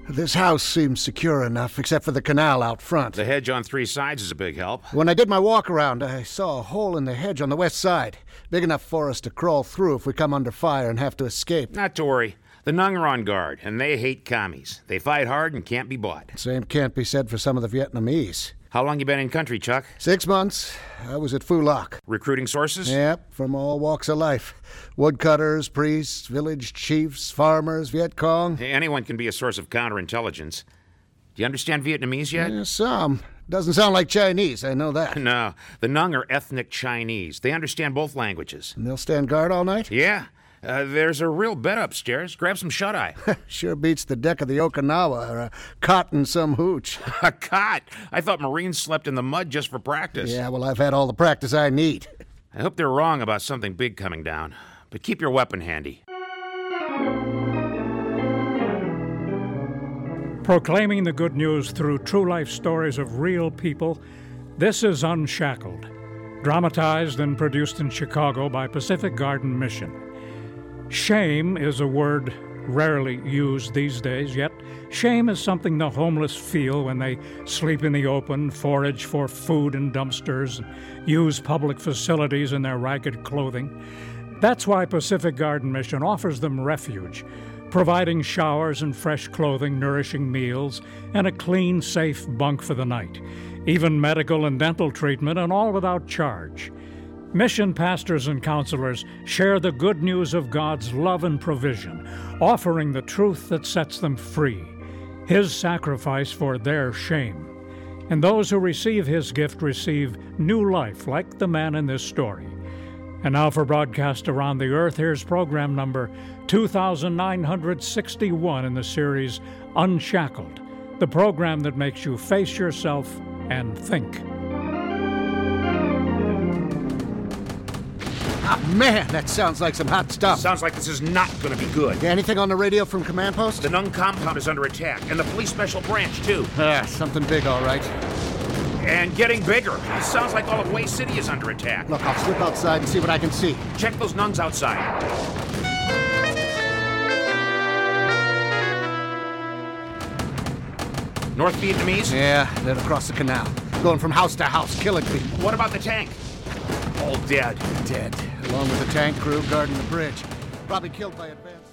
This house seems secure enough, except for the canal out front. The hedge on 3 sides is a big help. When I did my walk-around, I saw a hole in the hedge on the west side, big enough for us to crawl through if we come under fire and have to escape. Not to worry. The Nung are on guard, and they hate commies. They fight hard and can't be bought. Same can't be said for some of the Vietnamese. How long you been in country, Chuck? 6 months. I was at Phu Loc. Recruiting sources? Yep, from all walks of life. Woodcutters, priests, village chiefs, farmers, Viet Cong. Hey, anyone can be a source of counterintelligence. Do you understand Vietnamese yet? Yeah, some. Doesn't sound like Chinese, I know that. No, the Nung are ethnic Chinese. They understand both languages. And they'll stand guard all night? Yeah. There's a real bed upstairs. Grab some shut-eye. Sure beats the deck of the Okinawa or a cot in some hooch. A cot? I thought Marines slept in the mud just for practice. Yeah, well, I've had all the practice I need. I hope they're wrong about something big coming down. But keep your weapon handy. Proclaiming the good news through true-life stories of real people, this is Unshackled, dramatized and produced in Chicago by Pacific Garden Mission. Shame is a word rarely used these days, yet shame is something the homeless feel when they sleep in the open, forage for food in dumpsters, and use public facilities in their ragged clothing. That's why Pacific Garden Mission offers them refuge, providing showers and fresh clothing, nourishing meals, and a clean, safe bunk for the night, even medical and dental treatment, and all without charge. Mission pastors and counselors share the good news of God's love and provision, offering the truth that sets them free, His sacrifice for their shame. And those who receive His gift receive new life, like the man in this story. And now for broadcast around the earth, here's program number 2961 in the series Unshackled, the program that makes you face yourself and think. Ah, man, that sounds like some hot stuff. Sounds like this is not going to be good. Anything on the radio from command post? The Nung compound is under attack, and the police special branch, too. Something big, all right. And getting bigger. It sounds like all of Way City is under attack. Look, I'll slip outside and see what I can see. Check those Nungs outside. North Vietnamese? Yeah, they're across the canal. Going from house to house, killing people. What about the tank? All dead. Dead. Along with the tank crew guarding the bridge. Probably killed by advance.